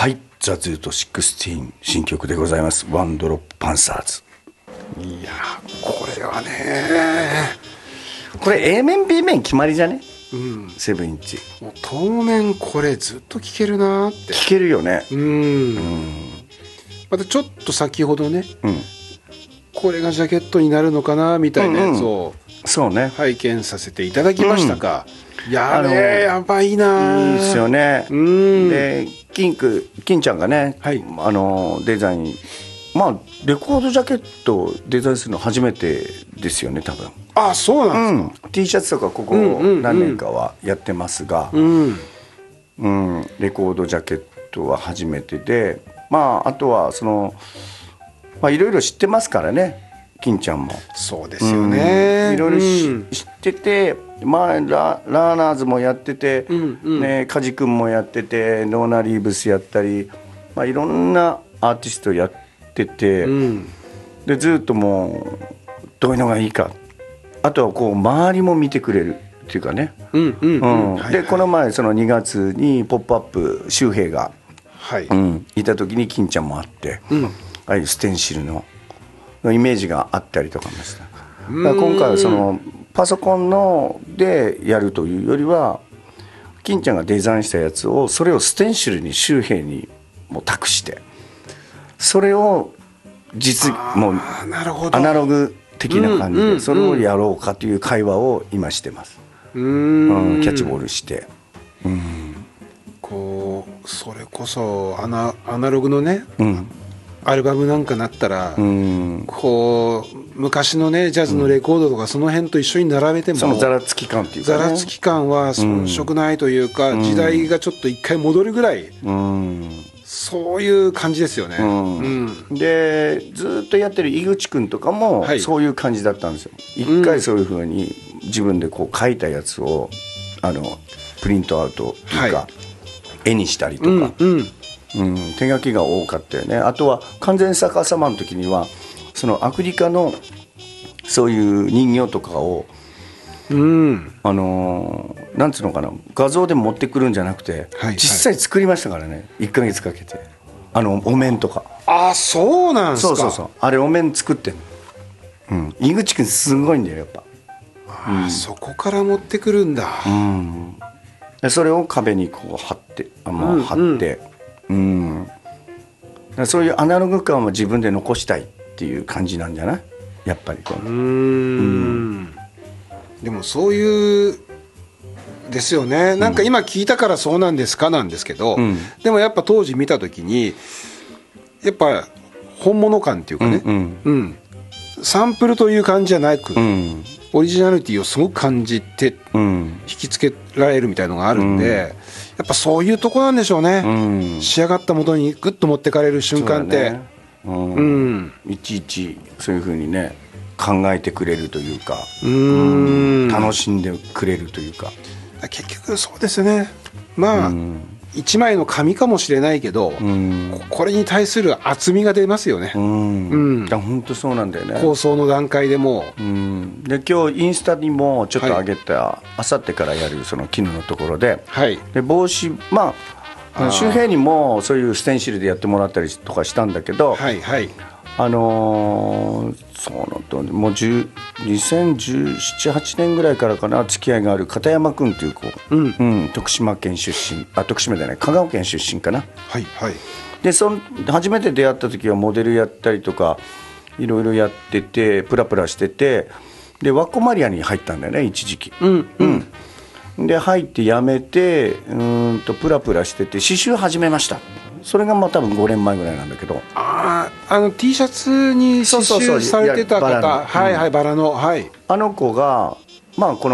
はい、ザ・ズート16新曲でございます。ワンドロップ・パンサーズ。 いやこれはね、 これ A 面 B 面決まりじゃね。 うん、 7インチもう当面これずっと聴けるなって聴けるよね。 またちょっと先ほどね、 うん、 これがジャケットになるのかなみたいなやつを、 そうね、 拝見させていただきましたが、やばいな。 いいですよね。で金ちゃんがね、 はい、 デザイン、まあレコードジャケットをデザインするの初めてですよね多分。 あ、そうなんですか。 T シャツとかここ何年かはやってますが、レコードジャケットは初めてで、まああとはいろいろ知ってますからね、金ちゃんも。 そうですよね。 いろいろ知ってて、まあラーナーズもやってて、梶君もやってて、ノーナ・リーブスやったり、まあ、いろんなアーティストやってて、でずっともうどういうのがいいか、あとはこう周りも見てくれるっていうかね。でこの前2月に「ポップアップ周平が、いた時に金ちゃんもあって、ああいうステンシルのイメージがあったりとかもした。だから今回はパソコンでやるというよりは、金ちゃんがデザインしたやつを、それをステンシルに周平にも託して、それをもうアナログ的な感じでそれをやろうかという会話を今してます。キャッチボールして、 こうそれこそアナログのね、アルバムなんかなったら、こう昔のねジャズのレコードとかその辺と一緒に並べても、 そのざらつき感っていうかね、 ざらつき感は遜色ないというか、時代がちょっと一回戻るぐらい、そういう感じですよね。 でずっとやってる井口君とかもそういう感じだったんですよ。一回そういうふうに自分でこう書いたやつをプリントアウトというか、絵にしたりとか、手書きが多かったよね。あとは完全逆さまの時にはアフリカのそういう人形とかをなんつうのかな、画像で持ってくるんじゃなくて、実際作りましたからね、1ヶ月かけて。お面とか。 あ、そうなんですか。 そうあれお面作ってんの。井口君すごいんだよやっぱ。 そこから持ってくるんだ。 それを壁にこう貼って、そういうアナログ感を自分で残したいっていう感じなんじゃない、やっぱり。 でもそういうですよね。なんか今聞いたからそうなんですかなんですけど、でもやっぱ当時見た時にやっぱ本物感っていうかね、サンプルという感じじゃなく、オリジナリティをすごく感じて引きつけられるみたいのがあるんで、やっぱそういうとこなんでしょうね。仕上がったものにグッと持ってかれる瞬間って、いちいちそういう風にね考えてくれるというか、楽しんでくれるというか。 結局そうですね。まあ一枚の紙かもしれないけど、これに対する厚みが出ますよね。 本当そうなんだよね。 構想の段階でも。 で今日インスタにもちょっと上げた、あさってからやる絹のところで、で帽子、周平にもそういうステンシルでやってもらったりとかしたんだけど、もう2017、8年ぐらいからかな、付き合いがある片山君という子、徳島県出身、徳島じゃない、香川県出身かな。で初めて出会った時はモデルやったりとかいろいろやってて、プラプラしてて、でワッコマリアに入ったんだよね一時期。で入って辞めてプラプラしてて刺繍始めました。それが多分5年前ぐらいなんだけど、 T シャツに刺繍されてた方、バラの、 あの子がこの